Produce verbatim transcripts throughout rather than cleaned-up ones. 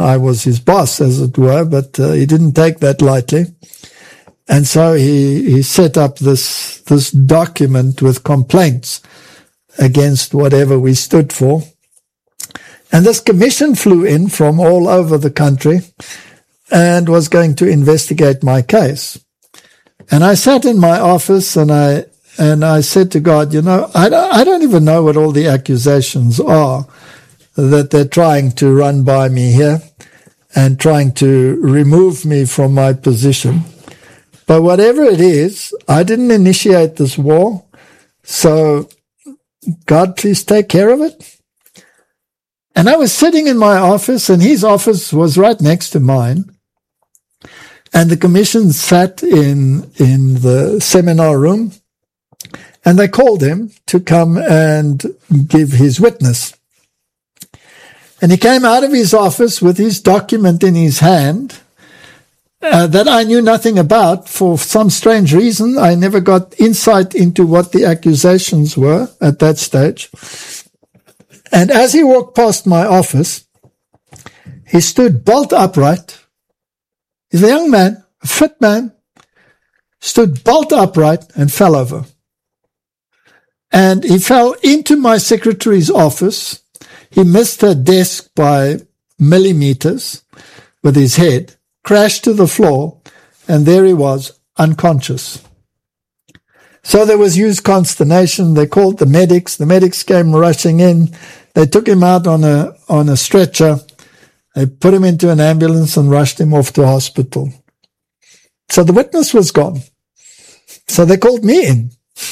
I was his boss, as it were, but uh, he didn't take that lightly. And so he, he set up this, this document with complaints against whatever we stood for. And this commission flew in from all over the country and was going to investigate my case. And I sat in my office and I, and I said to God, you know, I don't, I don't even know what all the accusations are that they're trying to run by me here and trying to remove me from my position. But whatever it is, I didn't initiate this war. So God, please take care of it. And I was sitting in my office, and his office was right next to mine. And the commission sat in, in the seminar room, and they called him to come and give his witness. And he came out of his office with his document in his hand uh, that I knew nothing about. For some strange reason, I never got insight into what the accusations were at that stage. And as he walked past my office, he stood bolt upright. He's a young man, a fit man, stood bolt upright and fell over. And he fell into my secretary's office. He missed her desk by millimeters with his head, crashed to the floor, and there he was, unconscious. So there was huge consternation. They called the medics. The medics came rushing in. They took him out on a on a stretcher. They put him into an ambulance and rushed him off to hospital. So the witness was gone. So they called me in.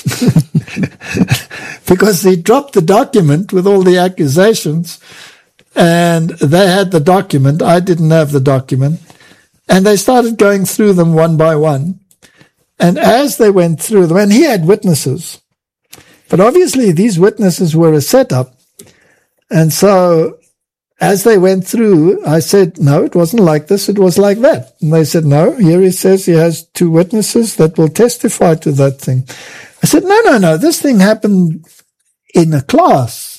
Because he dropped the document with all the accusations, and they had the document. I didn't have the document. And they started going through them one by one. And as they went through them, and he had witnesses, but obviously these witnesses were a setup. And so as they went through, I said, no, it wasn't like this, it was like that. And they said, no, here he says he has two witnesses that will testify to that thing. I said, no, no, no, this thing happened in a class.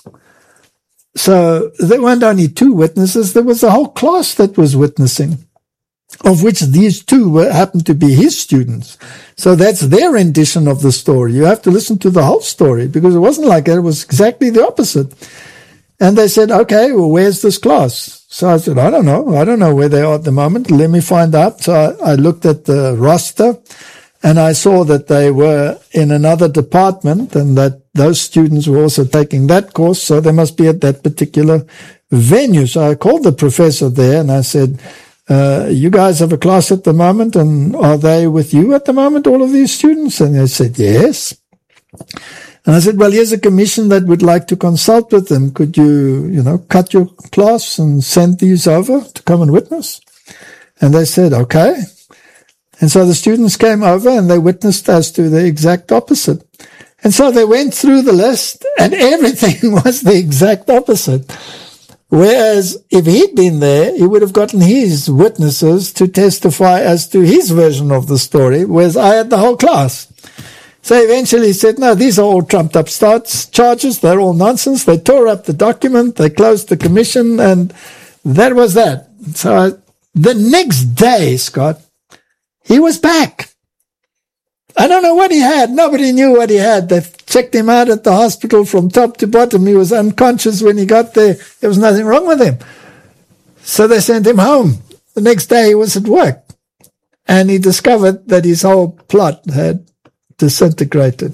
So there weren't only two witnesses, there was a whole class that was witnessing, of which these two were, happened to be his students. So that's their rendition of the story. You have to listen to the whole story, because it wasn't like that. It was exactly the opposite. And they said, okay, well, where's this class? So I said, I don't know. I don't know where they are at the moment. Let me find out. So I, I looked at the roster, and I saw that they were in another department, and that those students were also taking that course. So they must be at that particular venue. So I called the professor there, and I said, Uh, you guys have a class at the moment, and are they with you at the moment, all of these students? And they said, yes. And I said, well, here's a commission that would like to consult with them. Could you, you know, cut your class and send these over to come and witness? And they said, okay. And so the students came over and they witnessed as to the exact opposite. And so they went through the list, and everything was the exact opposite. Whereas if he'd been there, he would have gotten his witnesses to testify as to his version of the story, whereas I had the whole class. So eventually he said, no, these are all trumped up starts, charges. They're all nonsense. They tore up the document. They closed the commission, and that was that. So I, the next day, Scott, he was back. I don't know what he had. Nobody knew what he had. They checked him out at the hospital from top to bottom. He was unconscious when he got there. There was nothing wrong with him. So they sent him home. The next day he was at work, and he discovered that his whole plot had disintegrated.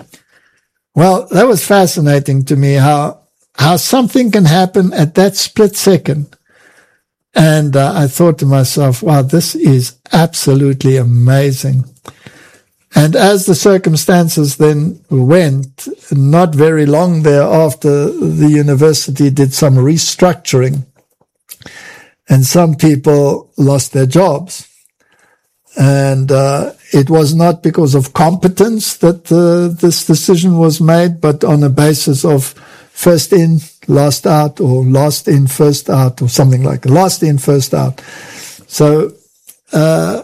Well, that was fascinating to me, how how something can happen at that split second. And uh, I thought to myself, wow, this is absolutely amazing. And as the circumstances then went, not very long thereafter, the university did some restructuring, and some people lost their jobs. And uh, it was not because of competence that uh, this decision was made, but on a basis of first in, last out, or last in, first out, or something like that. Last in, first out. So, uh,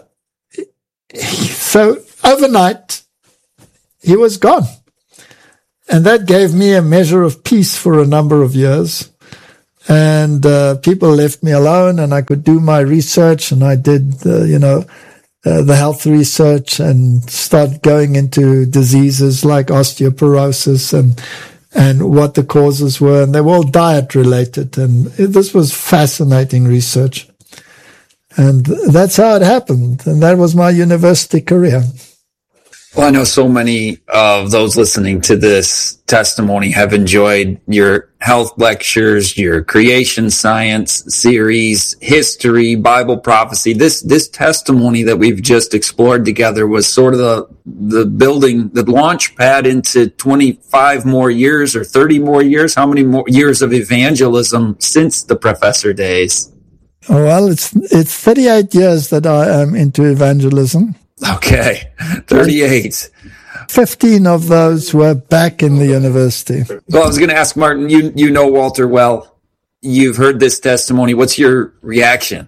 so overnight, he was gone. And that gave me a measure of peace for a number of years. and uh, people left me alone, and I could do my research, and I did, uh, you know, uh, the health research and started going into diseases like osteoporosis and and what the causes were, and they were all diet related, and it, this was fascinating research. And that's how it happened, and that was my university career. Well, I know so many of those listening to this testimony have enjoyed your health lectures, your creation science series, history, Bible prophecy. This, this testimony that we've just explored together was sort of the, the building, the launch pad into twenty-five more years or thirty more years. How many more years of evangelism since the professor days? Oh, well, it's, it's thirty-eight years that I am into evangelism. Okay, thirty-eight. fifteen of those were back in the university. Well, I was going to ask Martin, you you know Walter well. You've heard this testimony. What's your reaction?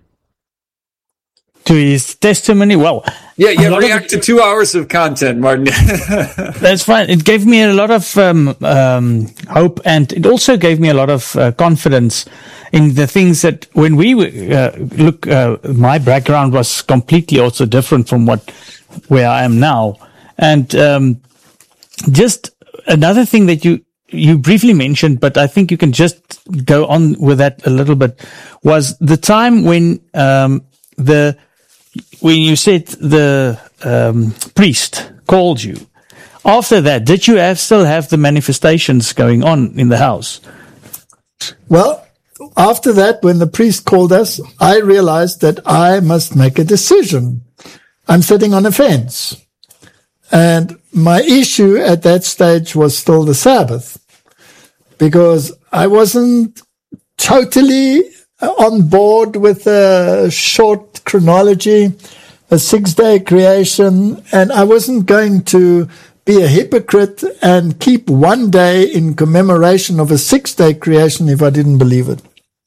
To his testimony? Well, yeah, yeah, react to two hours of content, Martin. That's fine. It gave me a lot of um, um, hope, and it also gave me a lot of uh, confidence in the things that when we uh, look, uh, my background was completely also different from what where I am now. And um, just another thing that you you briefly mentioned, but I think you can just go on with that a little bit, was the time when um, the when you said the um, priest called you. After that, did you have still have the manifestations going on in the house? Well, after that, when the priest called us, I realized that I must make a decision. I'm sitting on a fence. And my issue at that stage was still the Sabbath, because I wasn't totally on board with a short chronology, a six-day creation, and I wasn't going to be a hypocrite and keep one day in commemoration of a six-day creation if I didn't believe it.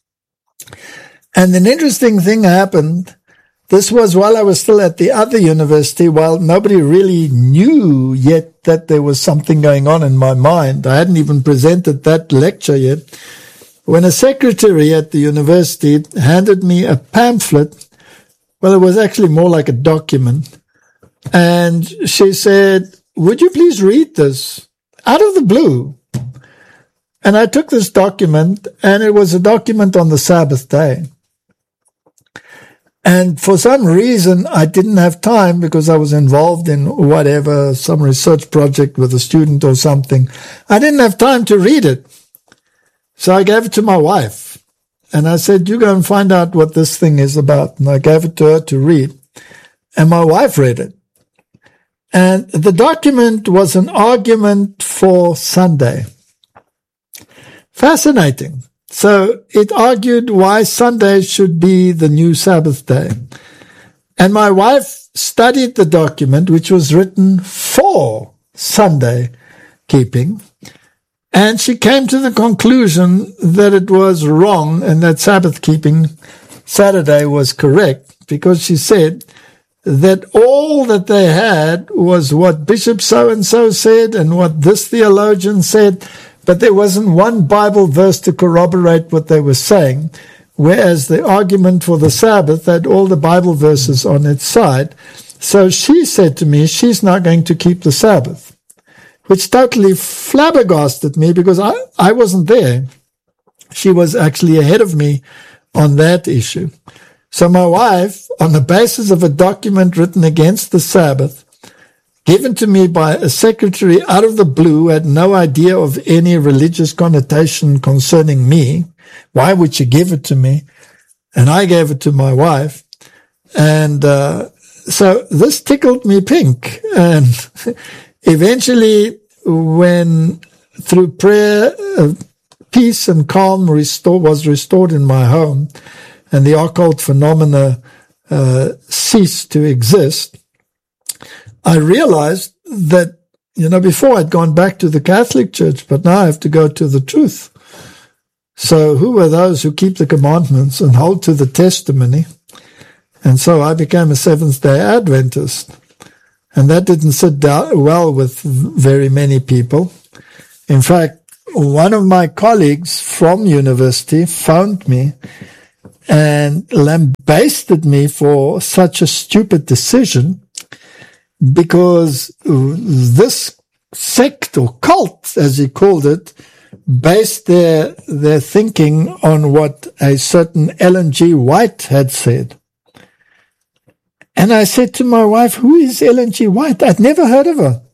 And an interesting thing happened. This was while I was still at the other university, while nobody really knew yet that there was something going on in my mind. I hadn't even presented that lecture yet. When a secretary at the university handed me a pamphlet, well, it was actually more like a document, and she said, "Would you please read this?" Out of the blue. And I took this document, and it was a document on the Sabbath day. And for some reason, I didn't have time because I was involved in whatever, some research project with a student or something. I didn't have time to read it. So I gave it to my wife. And I said, "You go and find out what this thing is about." And I gave it to her to read. And my wife read it. And the document was an argument for Sunday. Fascinating. So it argued why Sunday should be the new Sabbath day. And my wife studied the document, which was written for Sunday keeping, and she came to the conclusion that it was wrong and that Sabbath keeping Saturday was correct, because she said that all that they had was what Bishop so-and-so said and what this theologian said, but there wasn't one Bible verse to corroborate what they were saying, whereas the argument for the Sabbath had all the Bible verses on its side. So she said to me, she's not going to keep the Sabbath, which totally flabbergasted me because I, I wasn't there. She was actually ahead of me on that issue. So my wife, on the basis of a document written against the Sabbath, given to me by a secretary out of the blue, had no idea of any religious connotation concerning me. Why would she give it to me? And I gave it to my wife. And uh, so this tickled me pink. And eventually, when through prayer, uh, peace and calm restore, was restored in my home, and the occult phenomena uh, ceased to exist, I realized that, you know, before I'd gone back to the Catholic Church, but now I have to go to the truth. So who are those who keep the commandments and hold to the testimony? And so I became a Seventh-day Adventist. And that didn't sit down well with very many people. In fact, one of my colleagues from university phoned me and lambasted me for such a stupid decision, because this sect or cult, as he called it, based their their thinking on what a certain Ellen G. White had said. And I said to my wife, who is Ellen G. White? I'd never heard of her.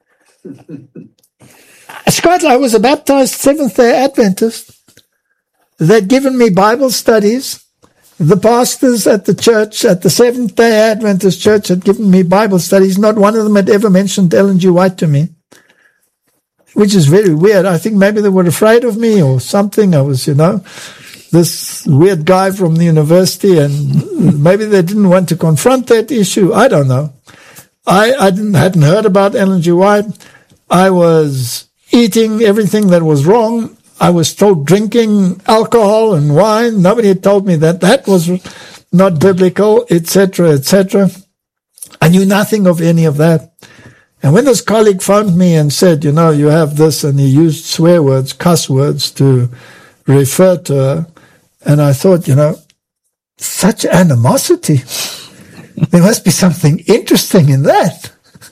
Scott, I was a baptized Seventh-day Adventist. They'd given me Bible studies. The pastors at the church, at the Seventh-day Adventist church, had given me Bible studies. Not one of them had ever mentioned Ellen G. White to me, which is very weird. I think maybe they were afraid of me or something. I was, you know, this weird guy from the university, and maybe they didn't want to confront that issue. I don't know. I, I didn't, hadn't heard about Ellen G. White. I was eating everything that was wrong. I was told drinking alcohol and wine. Nobody had told me that that was not biblical, et cetera, et cetera. I knew nothing of any of that. And when this colleague phoned me and said, you know, you have this, and he used swear words, cuss words to refer to her, and I thought, you know, such animosity. There must be something interesting in that.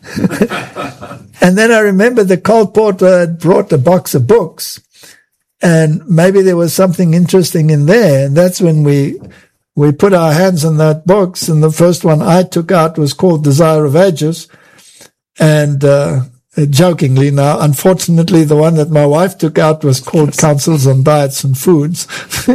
And then I remember the Cole Porter had brought a box of books, and maybe there was something interesting in there. And that's when we we put our hands on that books. And the first one I took out was called Desire of Ages. And uh, jokingly now, unfortunately, the one that my wife took out was called Counsels on Diets and Foods.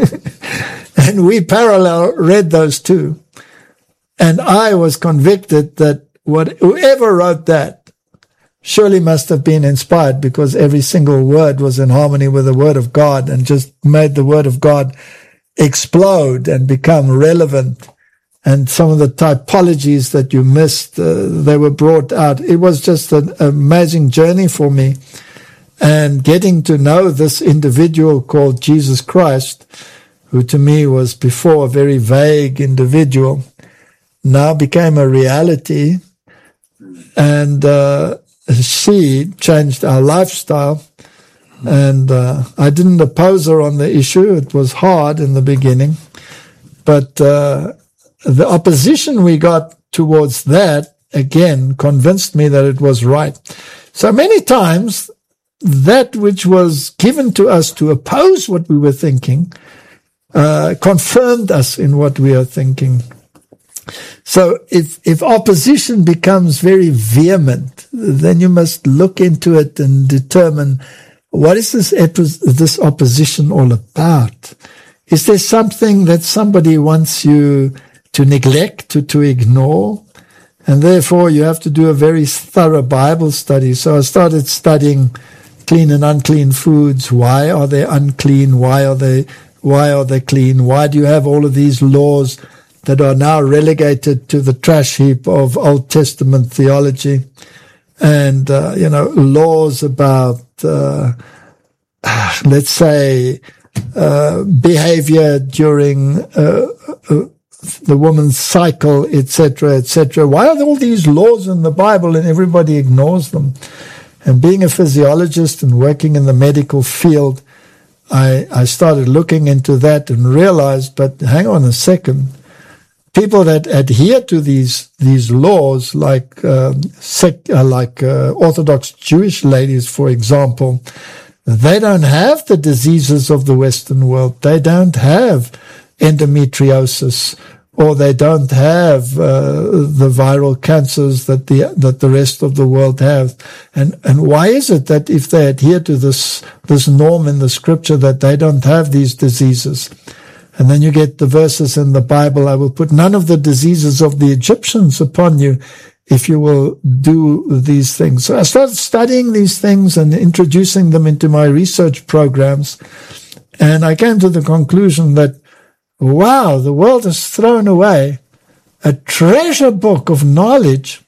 And we parallel read those two. And I was convicted that what, whoever wrote that surely must have been inspired, because every single word was in harmony with the Word of God and just made the Word of God explode and become relevant. And some of the typologies that you missed, uh, they were brought out. It was just an amazing journey for me. And getting to know this individual called Jesus Christ, who to me was before a very vague individual, now became a reality. And uh, she changed our lifestyle. And uh, I didn't oppose her on the issue. It was hard in the beginning. But uh, the opposition we got towards that, again, convinced me that it was right. So many times, that which was given to us to oppose what we were thinking uh, confirmed us in what we are thinking. So if, if opposition becomes very vehement, then you must look into it and determine, what is this, this opposition all about? Is there something that somebody wants you to neglect, to, to ignore? And therefore you have to do a very thorough Bible study. So I started studying clean and unclean foods. Why are they unclean? Why are they, why are they clean? Why do you have all of these laws that are now relegated to the trash heap of Old Testament theology? And, uh, you know, laws about, uh, let's say, uh, behavior during, uh, uh, the woman's cycle, et cetera, et cetera. Why are there all these laws in the Bible and everybody ignores them? And being a physiologist and working in the medical field, I, I started looking into that and realized, but hang on a second, people that adhere to these these laws, like uh, sec, uh, like uh, Orthodox Jewish ladies, for example, they don't have the diseases of the Western world. They don't have endometriosis, or they don't have uh, the viral cancers that the that the rest of the world have. And and why is it that if they adhere to this this norm in the Scripture, that they don't have these diseases? And then you get the verses in the Bible, I will put none of the diseases of the Egyptians upon you if you will do these things. So I started studying these things and introducing them into my research programs. And I came to the conclusion that, wow, the world has thrown away a treasure book of knowledge.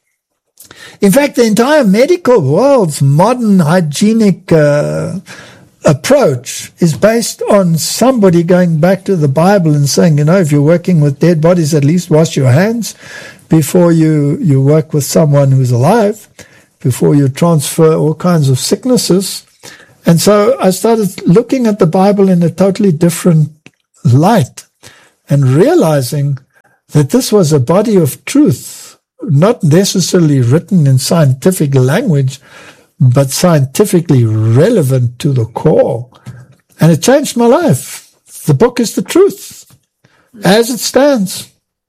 In fact, the entire medical world's modern hygienic uh, approach is based on somebody going back to the Bible and saying, you know, if you're working with dead bodies, at least wash your hands before you, you work with someone who's alive, before you transfer all kinds of sicknesses. And so I started looking at the Bible in a totally different light and realizing that this was a body of truth, not necessarily written in scientific language, but scientifically relevant to the core. And it changed my life. The book is the truth as it stands.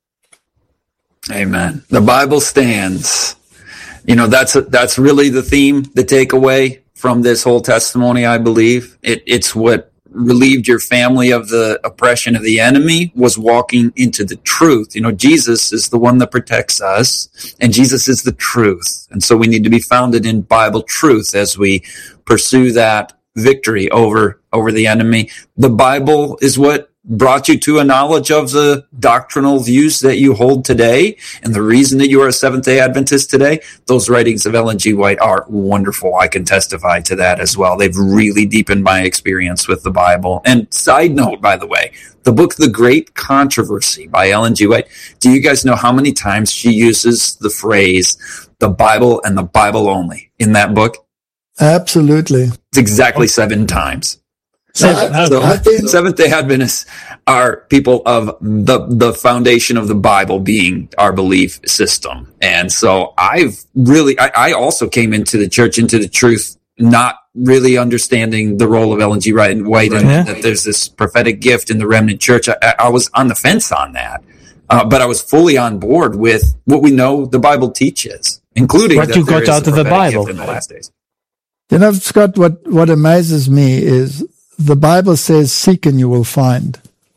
Amen. The Bible stands. You know, that's, that's really the theme, the takeaway from this whole testimony, I believe. It, it's what relieved your family of the oppression of the enemy, was walking into the truth. You know, Jesus is the one that protects us, and Jesus is the truth. And so we need to be founded in Bible truth as we pursue that victory over, over the enemy. The Bible is what brought you to a knowledge of the doctrinal views that you hold today, and the reason that you are a Seventh-day Adventist today. Those writings of Ellen G. White are wonderful. I can testify to that as well. They've really deepened my experience with the Bible. And side note, by the way, the book The Great Controversy by Ellen G. White, do you guys know how many times she uses the phrase the Bible and the Bible only in that book? Absolutely. It's exactly seven times. So, So, I think- Seventh-day Adventists are people of the the foundation of the Bible being our belief system. And so I've really, I, I also came into the church, into the truth, not really understanding the role of Ellen G. White and White, and Yeah. that there's this prophetic gift in the remnant church. I, I was on the fence on that. Uh, but I was fully on board with what we know the Bible teaches, including What that you there got is out a of the prophetic Bible. gift in the last days. You know, Scott, what, what amazes me is the Bible says, seek and you will find.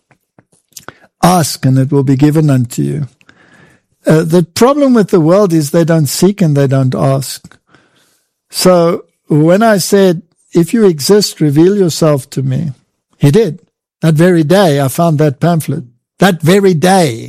Ask and it will be given unto you. Uh, the problem with the world is they don't seek and they don't ask. So when I said, if you exist, reveal yourself to me, he did. That very day, I found that pamphlet. That very day.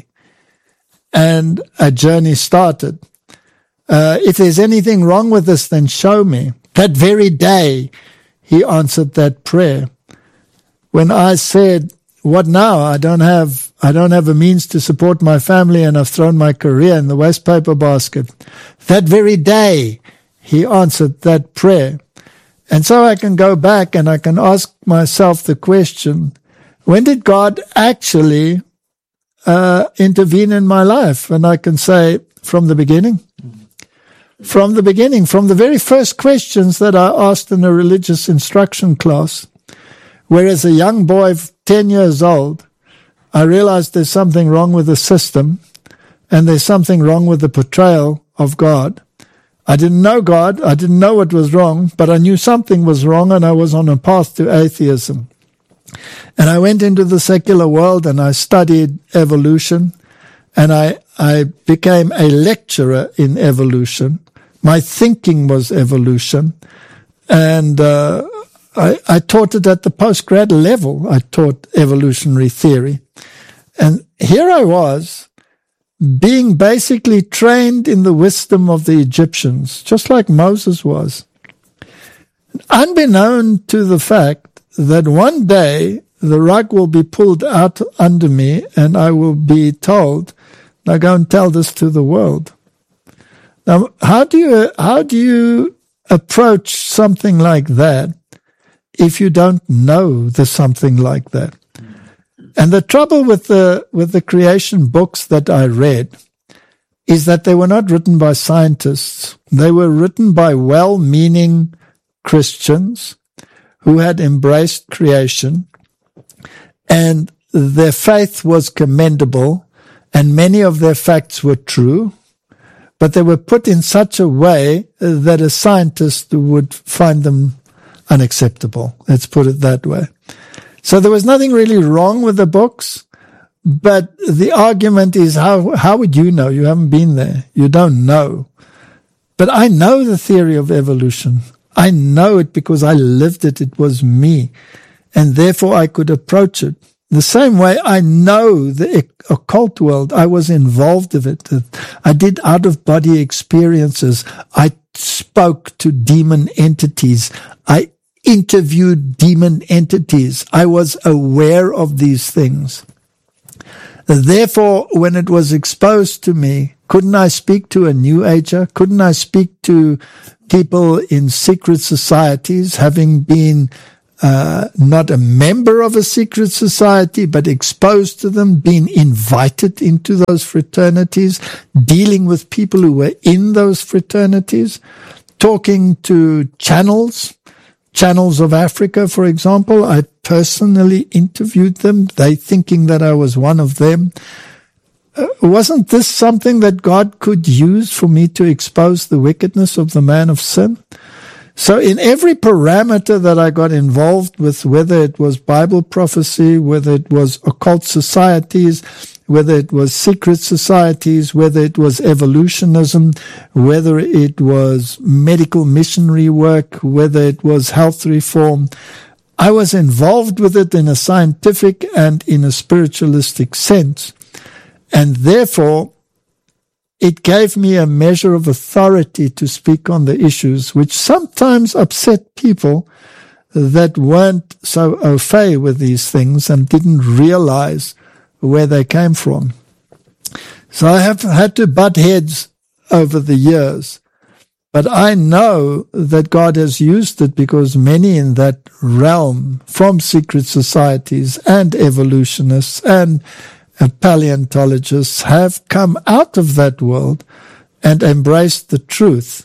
And a journey started. Uh, if there's anything wrong with this, then show me. That very day, he answered that prayer. When I said, what now? I don't have, I don't have a means to support my family, and I've thrown my career in the waste paper basket. That very day, he answered that prayer. And so I can go back and I can ask myself the question, when did God actually uh, intervene in my life? And I can say, from the beginning. From the beginning, from the very first questions that I asked in a religious instruction class, whereas a young boy of ten years old, I realized there's something wrong with the system and there's something wrong with the portrayal of God. I didn't know God, I didn't know what was wrong, but I knew something was wrong, and I was on a path to atheism. And I went into the secular world and I studied evolution, and I, I became a lecturer in evolution. My thinking was evolution, and uh, I, I taught it at the postgrad level. I taught evolutionary theory. And here I was, being basically trained in the wisdom of the Egyptians, just like Moses was. Unbeknown to the fact that one day the rug will be pulled out under me and I will be told, now go and tell this to the world. Now, how do you, how do you approach something like that if you don't know there's something like that? And the trouble with the, with the creation books that I read is that they were not written by scientists. They were written by well-meaning Christians who had embraced creation, and their faith was commendable, and many of their facts were true, but they were put in such a way that a scientist would find them unacceptable. Let's put it that way. So there was nothing really wrong with the books, but the argument is, how, how would you know? You haven't been there. You don't know. But I know the theory of evolution. I know it because I lived it. It was me. And therefore I could approach it. The same way I know the occult world. I was involved with it. I did out-of-body experiences. I spoke to demon entities. I interviewed demon entities. I was aware of these things. Therefore, when it was exposed to me, couldn't I speak to a New Ager? Couldn't I speak to people in secret societies, having been uh, not a member of a secret society, but exposed to them, being invited into those fraternities, dealing with people who were in those fraternities, talking to channels, channels of Africa, for example. I personally interviewed them, they thinking that I was one of them. Uh, wasn't this something that God could use for me to expose the wickedness of the man of sin? So in every parameter that I got involved with, whether it was Bible prophecy, whether it was occult societies, whether it was secret societies, whether it was evolutionism, whether it was medical missionary work, whether it was health reform, I was involved with it in a scientific and in a spiritualistic sense. And therefore, it gave me a measure of authority to speak on the issues, which sometimes upset people that weren't so au fait with these things and didn't realize where they came from. So I have had to butt heads over the years. But I know that God has used it because many in that realm, from secret societies and evolutionists and paleontologists, have come out of that world and embraced the truth.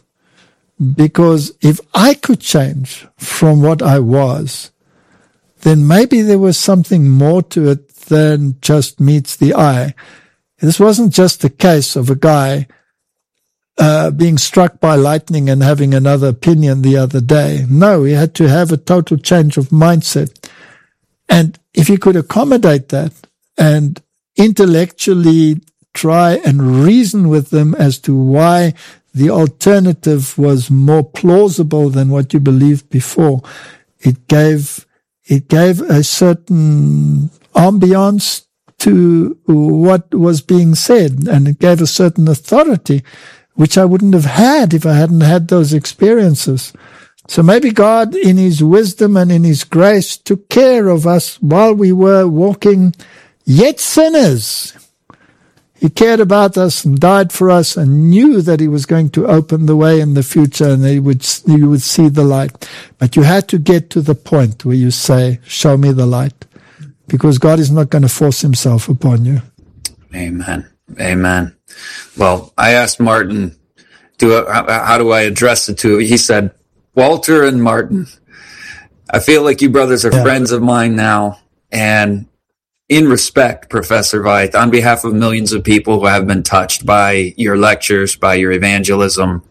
Because if I could change from what I was, then maybe there was something more to it than just meets the eye. This wasn't just a case of a guy uh, being struck by lightning and having another opinion the other day. No, he had to have a total change of mindset. And if he could accommodate that and intellectually try and reason with them as to why the alternative was more plausible than what you believed before, it gave it gave a certain ambiance to what was being said, and it gave a certain authority, which I wouldn't have had if I hadn't had those experiences. So maybe God, in His wisdom and in His grace, took care of us while we were walking yet sinners. He cared about us and died for us and knew that He was going to open the way in the future and that He would, you would see the light. But you had to get to the point where you say, show me the light. Because God is not going to force Himself upon you. Amen. Amen. Well, I asked Martin, do I, how do I address the two? He said, Walter and Martin, I feel like you brothers are yeah. friends of mine now. And in respect, Professor Veit, on behalf of millions of people who have been touched by your lectures, by your evangelism,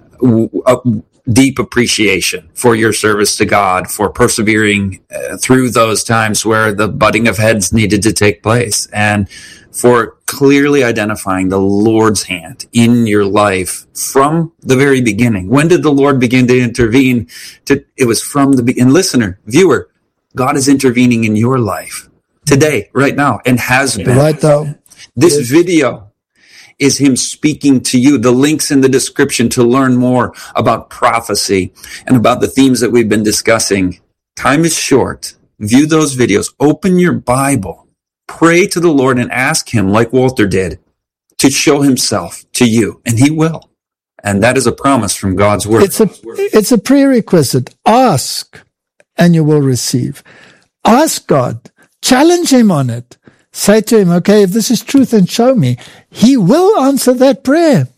a deep appreciation for your service to God, for persevering uh, through those times where the butting of heads needed to take place, and for clearly identifying the Lord's hand in your life from the very beginning. When did the Lord begin to intervene? To, it was from the beginning. Listener, viewer, God is intervening in your life today, right now, and has been. Right now. This yes. video is Him speaking to you. The link's in the description to learn more about prophecy and about the themes that we've been discussing. Time is short. View those videos. Open your Bible. Pray to the Lord and ask Him, like Walter did, to show Himself to you, and He will. And that is a promise from God's Word. It's a, it's a prerequisite. Ask, and you will receive. Ask God. Challenge Him on it. Say to Him, okay, if this is truth, then show me. He will answer that prayer.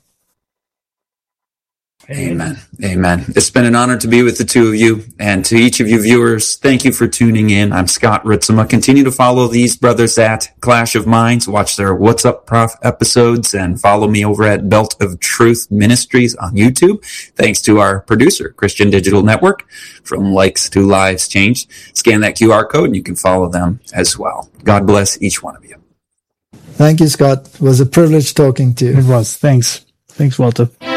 Amen. Amen. It's been an honor to be with the two of you, and to each of you viewers, thank you for tuning in. I'm Scott Ritzema. Continue to follow these brothers at Clash of Minds. Watch their What's Up Prof episodes, and follow me over at Belt of Truth Ministries on YouTube. Thanks to our producer, Christian Digital Network. From likes to lives changed. Scan that Q R code and you can follow them as well. God bless each one of you. Thank you, Scott. It was a privilege talking to you. It was. Thanks. Thanks, Walter.